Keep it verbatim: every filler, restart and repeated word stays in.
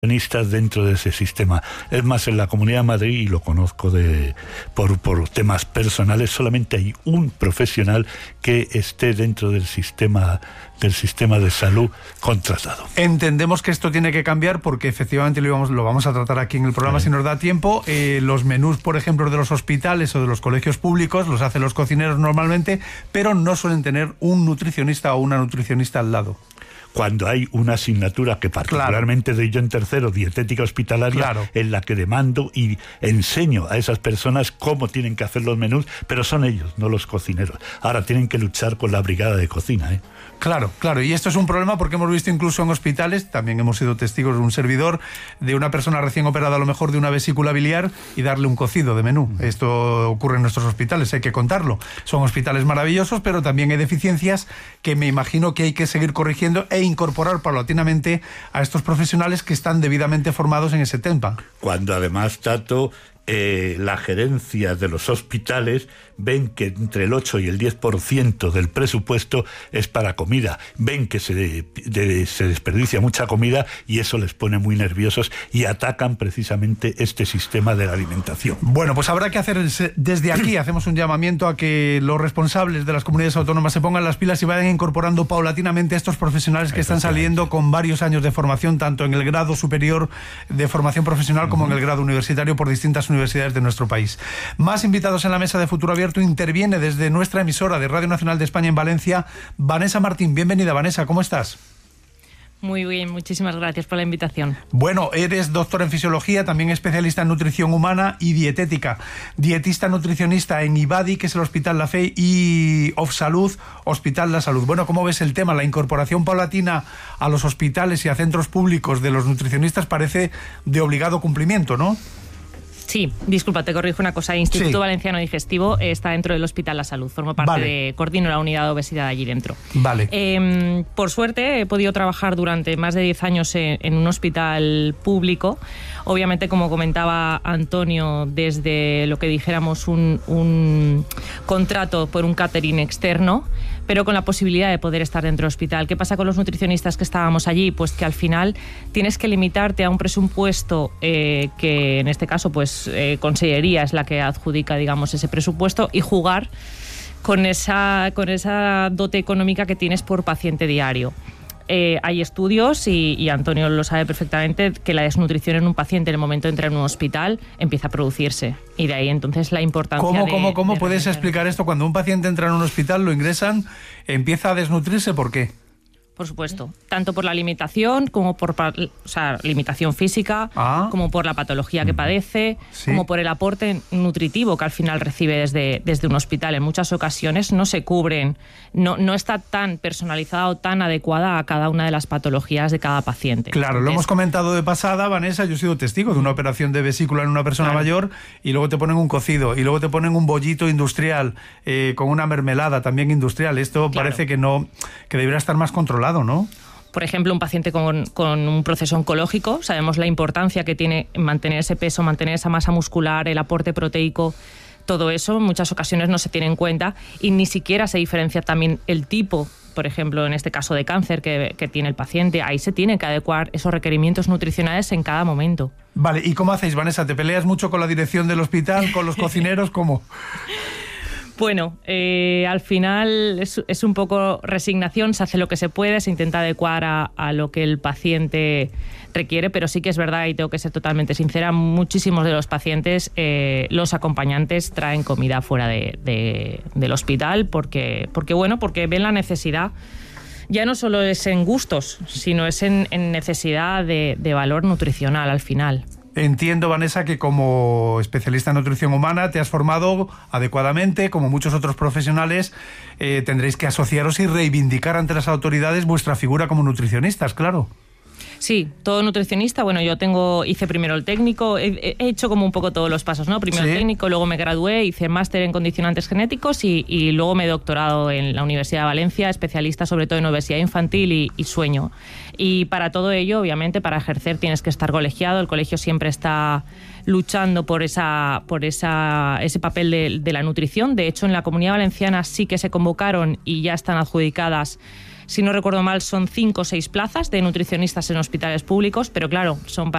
dentro de ese sistema. Es más, en la Comunidad de Madrid, y lo conozco de por, por temas personales, solamente hay un profesional que esté dentro del sistema del sistema de salud contratado. Entendemos que esto tiene que cambiar porque efectivamente lo vamos, lo vamos a tratar aquí en el programa sí. si nos da tiempo. Eh, los menús, por ejemplo, de los hospitales o de los colegios públicos los hacen los cocineros normalmente, pero no suelen tener un nutricionista o una nutricionista al lado. Cuando hay una asignatura que particularmente claro. doy yo en tercero, dietética hospitalaria, claro. en la que demando y enseño a esas personas cómo tienen que hacer los menús, pero son ellos, no los cocineros. Ahora tienen que luchar con la brigada de cocina, ¿eh? Claro, claro, y esto es un problema porque hemos visto incluso en hospitales, también hemos sido testigos de un servidor, de una persona recién operada a lo mejor de una vesícula biliar y darle un cocido de menú. Esto ocurre en nuestros hospitales, hay que contarlo. Son hospitales maravillosos, pero también hay deficiencias que me imagino que hay que seguir corrigiendo e incorporar paulatinamente a estos profesionales que están debidamente formados en ese tema. Cuando además, Tato, eh, la gerencia de los hospitales ven que entre el ocho y el diez por ciento del presupuesto es para comida, ven que se, de, de, se desperdicia mucha comida y eso les pone muy nerviosos y atacan precisamente este sistema de la alimentación. Bueno, pues habrá que hacer desde aquí, hacemos un llamamiento a que los responsables de las comunidades autónomas se pongan las pilas y vayan incorporando paulatinamente a estos profesionales que están saliendo con varios años de formación, tanto en el grado superior de formación profesional como uh-huh. en el grado universitario por distintas universidades de nuestro país. Más invitados en la mesa de Futuro Abierto. Interviene desde nuestra emisora de Radio Nacional de España en Valencia, Vanessa Martín. Bienvenida, Vanessa, ¿cómo estás? Muy bien, muchísimas gracias por la invitación. Bueno, eres doctora en fisiología, también especialista en nutrición humana y dietética, dietista nutricionista en IBADI, que es el Hospital La Fe, y Ofsalud, Hospital La Salud. Bueno, ¿cómo ves el tema? La incorporación paulatina a los hospitales y a centros públicos de los nutricionistas parece de obligado cumplimiento, ¿no? Sí, disculpa, te corrijo una cosa. El Instituto sí. Valenciano Digestivo está dentro del Hospital La Salud. Formo parte vale. de, coordino la unidad de obesidad allí dentro. Vale. Eh, por suerte he podido trabajar durante más de diez años en, en un hospital público. Obviamente, como comentaba Antonio, desde lo que dijéramos un, un contrato por un catering externo, pero con la posibilidad de poder estar dentro del hospital. ¿Qué pasa con los nutricionistas que estábamos allí? Pues que al final tienes que limitarte a un presupuesto eh, que en este caso pues eh, Consellería es la que adjudica, digamos, ese presupuesto y jugar con esa, con esa dote económica que tienes por paciente diario. Eh, hay estudios, y, y Antonio lo sabe perfectamente, que la desnutrición en un paciente en el momento de entrar en un hospital empieza a producirse. Y de ahí entonces la importancia ¿Cómo, de... ¿Cómo, cómo de puedes realizar. explicar esto? Cuando un paciente entra en un hospital, lo ingresan, empieza a desnutrirse, ¿por qué? Por supuesto, tanto por la limitación como por o sea, limitación física, ah. como por la patología que padece, sí. como por el aporte nutritivo que al final recibe desde, desde un hospital. En muchas ocasiones no se cubren, no, no está tan personalizada o tan adecuada a cada una de las patologías de cada paciente. Claro, Entonces, lo hemos comentado de pasada, Vanessa, yo he sido testigo de una operación de vesícula en una persona claro. mayor y luego te ponen un cocido y luego te ponen un bollito industrial eh, con una mermelada también industrial. Esto claro. parece que no, que debería estar más controlado, ¿no? Por ejemplo, un paciente con, con un proceso oncológico, sabemos la importancia que tiene mantener ese peso, mantener esa masa muscular, el aporte proteico, todo eso en muchas ocasiones no se tiene en cuenta y ni siquiera se diferencia también el tipo, por ejemplo, en este caso de cáncer que, que tiene el paciente. Ahí se tienen que adecuar esos requerimientos nutricionales en cada momento. Vale, ¿y cómo hacéis, Vanessa? ¿Te peleas mucho con la dirección del hospital, con los cocineros? ¿Cómo? Bueno, eh, al final es, es un poco resignación, se hace lo que se puede, se intenta adecuar a, a lo que el paciente requiere, pero sí que es verdad, y tengo que ser totalmente sincera, muchísimos de los pacientes, eh, los acompañantes traen comida fuera de, de, del hospital porque, porque, bueno, porque ven la necesidad. Ya no solo es en gustos, sino es en, en necesidad de, de valor nutricional al final. Entiendo, Vanessa, que como especialista en nutrición humana te has formado adecuadamente, como muchos otros profesionales, eh, tendréis que asociaros y reivindicar ante las autoridades vuestra figura como nutricionistas, claro. Sí, todo nutricionista. Bueno, yo tengo hice primero el técnico, he, he hecho como un poco todos los pasos, ¿no? Primero sí. el técnico, luego me gradué, hice máster en condicionantes genéticos y, y luego me he doctorado en la Universidad de Valencia, especialista sobre todo en obesidad infantil y, y sueño. Y para todo ello, obviamente, para ejercer tienes que estar colegiado. El colegio siempre está luchando por esa por esa ese papel de, de la nutrición. De hecho, en la Comunidad Valenciana sí que se convocaron y ya están adjudicadas Si no recuerdo mal, son cinco o seis plazas de nutricionistas en hospitales públicos, pero claro, son para